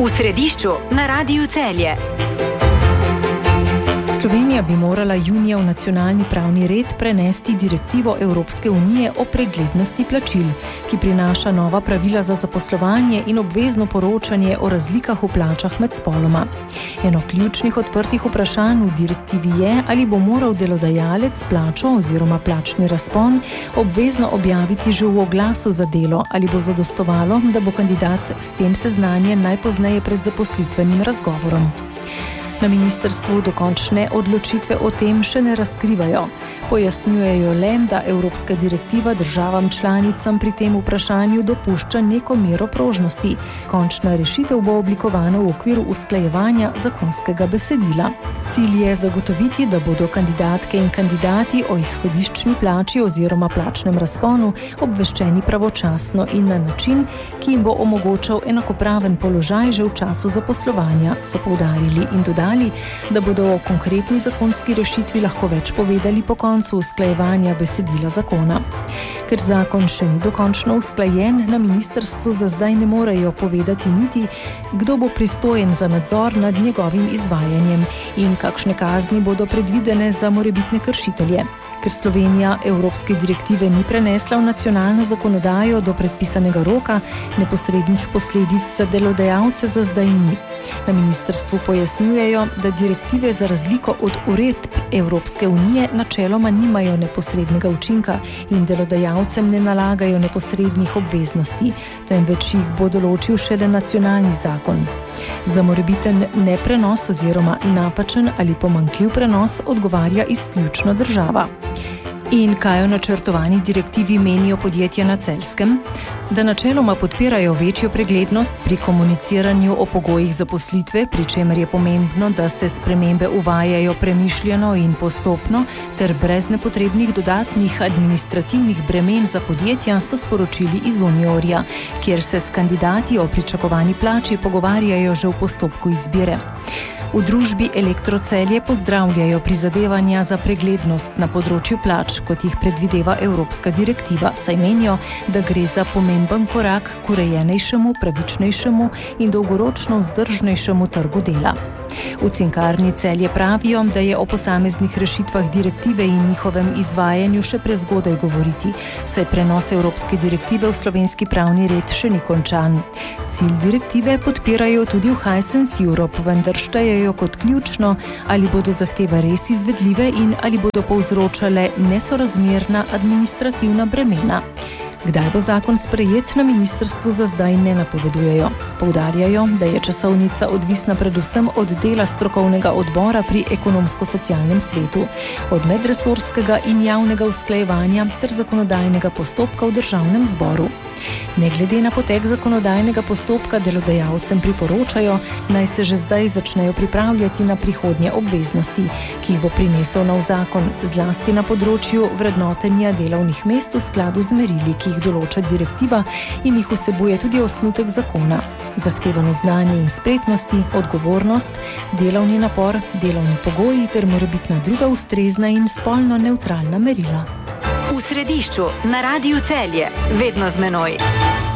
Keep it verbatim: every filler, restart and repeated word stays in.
V središču na Radiu Celje. Slovenija bi morala junija v nacionalni pravni red prenesti direktivo Evropske unije o preglednosti plačil, ki prinaša nova pravila za zaposlovanje in obvezno poročanje o razlikah v plačah med spoloma. Eno ključnih odprtih vprašanj v direktivi je, ali bo moral delodajalec plačo oziroma plačni razpon obvezno objaviti že v oglasu za delo, ali bo zadostovalo, da bo kandidat s tem seznanjen najpozneje pred zaposlitvenim razgovorom. Na ministrstvu dokončne odločitve o tem še ne razkrivajo. Pojasnjujejo le, da Evropska direktiva državam članicam pri tem vprašanju dopušča neko mero prožnosti. Končna rešitev bo oblikovana v okviru usklajevanja zakonskega besedila. Cilj je zagotoviti, da bodo kandidatke in kandidati o izhodiščni plači oziroma plačnem razponu obveščeni pravočasno in na način, ki jim bo omogočal enakopraven položaj že v času zaposlovanja, so poudarili in dodali, da bodo o konkretni zakonski rešitvi lahko več povedali po koncu usklajevanja besedila zakona. Ker zakon še ni dokončno usklajen, na ministrstvu za zdaj ne morejo povedati niti, kdo bo pristojen za nadzor nad njegovim izvajanjem in kakšne kazni bodo predvidene za morebitne kršitelje. Ker Slovenija evropske direktive ni prenesla v nacionalno zakonodajo do predpisanega roka, neposrednih posledic za delodajalce za zdaj ni. Na ministrstvu pojasnjujejo, da direktive za razliko od uredb Evropske unije načeloma nimajo neposrednega učinka in delodajalcem ne nalagajo neposrednih obveznosti, temveč jih bo določil šele nacionalni zakon. Za morebiten neprenos oziroma napačen ali pomanjkljiv prenos odgovarja izključno država. In kaj o načrtovani direktivi menijo podjetja na Celjskem? Da načeloma podpirajo večjo preglednost pri komuniciranju o pogojih zaposlitve, pri čemer je pomembno, da se spremembe uvajajo premišljeno in postopno ter brez nepotrebnih dodatnih administrativnih bremen za podjetja, so sporočili iz Uniorja, kjer se s kandidati o pričakovani plači pogovarjajo že v postopku izbire. V družbi Elektro Celje pozdravljajo prizadevanja za preglednost na področju plač, kot jih predvideva Evropska direktiva, saj menijo, da gre za pomemben korak k urejenejšemu, pravičnejšemu in dolgoročno vzdržnejšemu trgu dela. V Cinkarni Celje pravijo, da je o posameznih rešitvah direktive in njihovem izvajanju še prezgodaj govoriti, saj prenos Evropske direktive v slovenski pravni red še ni končan. Cilj direktive podpirajo tudi v Hisense Europe, vendar štejejo kot ključno, ali bodo zahteve res izvedljive in ali bodo povzročale nesorazmerna administrativna bremena. Kdaj bo zakon sprejet, na ministrstvu za zdaj ne napovedujejo. Poudarjajo, da je časovnica odvisna predvsem od dela strokovnega odbora pri ekonomsko-socialnem svetu, od medresorskega in javnega usklajevanja ter zakonodajnega postopka v državnem zboru. Ne glede na potek zakonodajnega postopka delodajalcem priporočajo, naj se že zdaj začnejo pripravljati na prihodnje obveznosti, ki jih bo prinesel nov zakon, zlasti na področju vrednotenja delovnih mest v skladu z merili, ki jih določa direktiva in jih vsebuje tudi osnutek zakona. Zahtevano znanje in spretnosti, odgovornost, delovni napor, delovni pogoji ter morebitna druga ustrezna in spolno nevtralna merila. V središču na Radiu Celje, vedno z menoj.